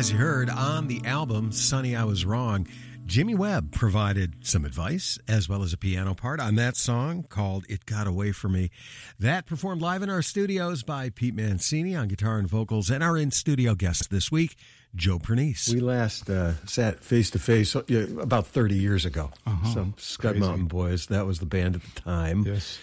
As you heard on the album, Sonny, I Was Wrong, Jimmy Webb provided some advice as well as a piano part on that song called It Got Away From Me. That performed live in our studios by Pete Mancini on guitar and vocals, and our in-studio guest this week, Joe Pernice. We last sat face-to-face about 30 years ago. So Scud Mountain Boys, that was the band at the time. Yes.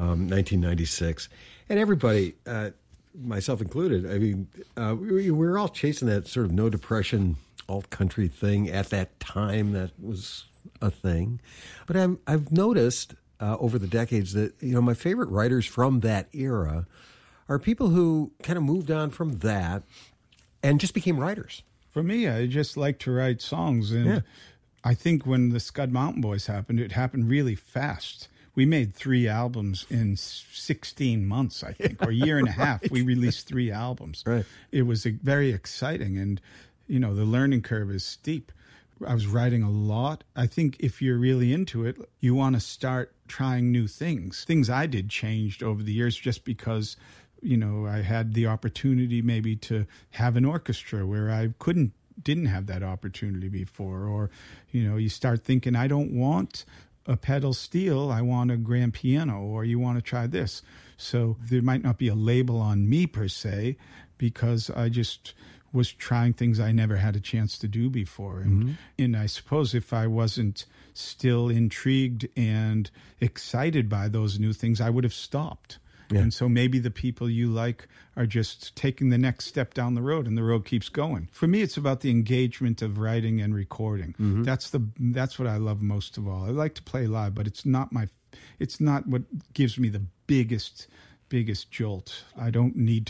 1996. And everybody, myself included, I mean, we were all chasing that sort of no depression alt-country thing at that time. That was a thing. But I've noticed over the decades that, my favorite writers from that era are people who kind of moved on from that and just became writers. For me, I just like to write songs. And I think when the Scud Mountain Boys happened, it happened really fast. We made 3 albums in 16 months, I think, or a year and a half. We released 3 albums. Right. It was very exciting. And, the learning curve is steep. I was writing a lot. I think if you're really into it, you want to start trying new things. Things I did changed over the years just because, I had the opportunity maybe to have an orchestra where I didn't have that opportunity before. Or, you start thinking, I don't want a pedal steel, I want a grand piano, or you want to try this. So there might not be a label on me per se, because I just was trying things I never had a chance to do before. And I suppose if I wasn't still intrigued and excited by those new things, I would have stopped. Yeah. And so maybe the people you like are just taking the next step down the road, and the road keeps going. For me, it's about the engagement of writing and recording. That's what I love most of all. I like to play live, but it's not what gives me the biggest jolt. I don't need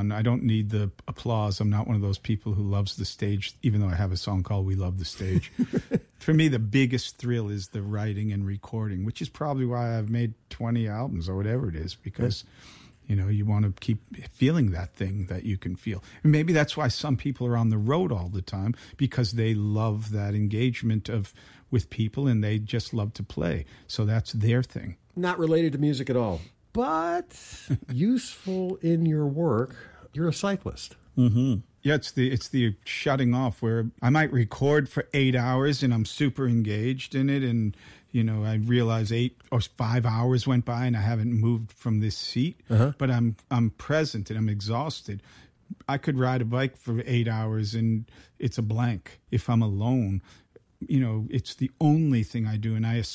the applause. I'm not one of those people who loves the stage, even though I have a song called We Love the Stage. For me, the biggest thrill is the writing and recording, which is probably why I've made 20 albums or whatever it is, because, you want to keep feeling that thing that you can feel. And maybe that's why some people are on the road all the time, because they love that engagement with people, and they just love to play. So that's their thing. Not related to music at all, but useful in your work. You're a cyclist. Yeah, it's the shutting off where I might record for 8 hours and I'm super engaged in it, and I realize 8 or 5 hours went by and I haven't moved from this seat, but I'm present and I'm exhausted. I could ride a bike for 8 hours and it's a blank. If I'm alone, it's the only thing I do, and I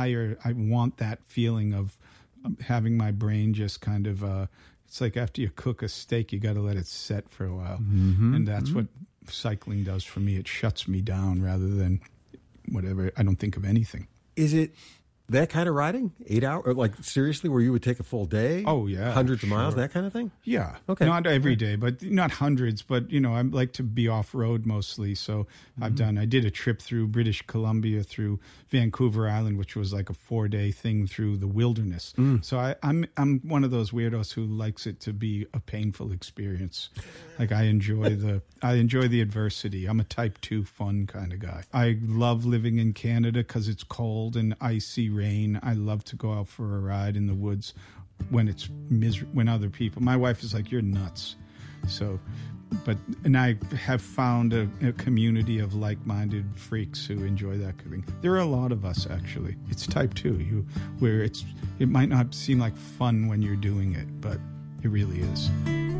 want that feeling of having my brain just kind of it's like after you cook a steak, you got to let it set for a while. And that's what cycling does for me. It shuts me down rather than whatever. I don't think of anything. Is it that kind of riding? 8 hours? Like, seriously, where you would take a full day? Oh, yeah. Hundreds of miles, that kind of thing? Yeah. Okay. Not every day, but not hundreds. But, I like to be off-road mostly. So I did a trip through British Columbia, through Vancouver Island, which was like a 4-day thing through the wilderness. So I'm one of those weirdos who likes it to be a painful experience. Like, I enjoy the adversity. I'm a type 2 fun kind of guy. I love living in Canada because it's cold and icy rain. I love to go out for a ride in the woods when it's when other people. My wife is like, "You're nuts." So, and I have found a community of like-minded freaks who enjoy that thing. There are a lot of us, actually. It's type 2, where it might not seem like fun when you're doing it, but it really is.